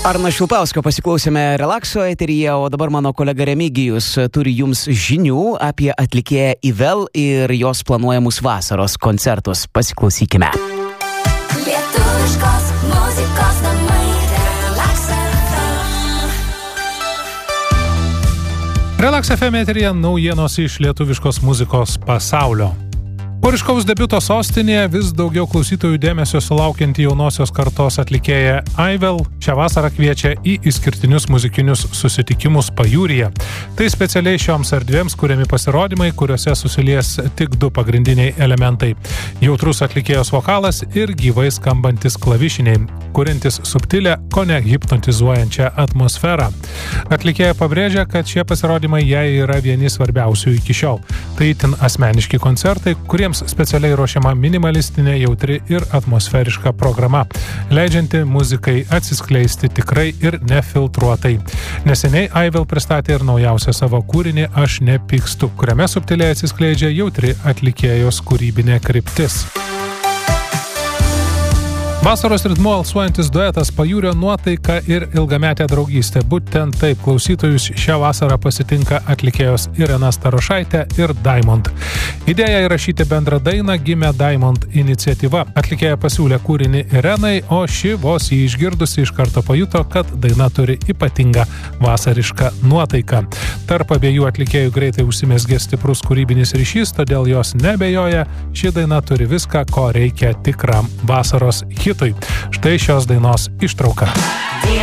Arno Šilpausko pasiklausėme Relakso eteryje, o dabar mano kolega Remigijus turi jums žinių apie atlikėją Ivel ir jos planuojamus vasaros koncertus. Pasiklausykime. Lietuviškos muzikos namai Relax FM. Relax FM eteryje naujienos iš lietuviškos muzikos pasaulio. Po ryškaus debiuto sostinėje vis daugiau klausytojų dėmesio sulaukianti jaunosios kartos atlikėja Ivel šią vasarą kviečia į išskirtinius muzikinius susitikimus pajūryje. Tai specialiai šioms erdvėms kuriami pasirodymai, kuriuose susilies tik du pagrindiniai elementai – jautrus atlikėjos vokalas ir gyvai skambantis klavišiniai, kuriantis subtilę, kone hipnotizuojančią atmosferą. Atlikėja pabrėžia, kad šie pasirodymai jai yra vieni svarbiausių iki šiol. Tai itin asmeniški koncertai, kuriems specialiai ruošiama minimalistinė, jautri ir atmosferiška programa, leidžianti muzikai atsiskleisti tikrai ir nefiltruotai. Neseniai Ivel pristatė ir naujausią savo kūrinį Aš nepykstu, kuriame subtiliai atsiskleidžia jautri atlikėjos kūrybinė kryptis. Vasaros ritmu alsuojantis duetas Pajūrio nuotaika ir ilgametė draugystė. Būtent taip klausytojus šią vasarą pasitinka atlikėjos Irena Starošaitė ir Diamond. Idėja įrašyti bendrą dainą gimė Diamond iniciatyva. Atlikėja pasiūlė kūrinį Irenai, o ši vos jį išgirdusi iš karto pajuto, kad daina turi ypatingą vasarišką nuotaiką. Tarp abiejų atlikėjų greitai užsimezgė stiprus kūrybinis ryšys, todėl jos nebejoja, ši daina turi viską, ko reikia tikram vasaros hitui. Štai šios dainos ištrauka.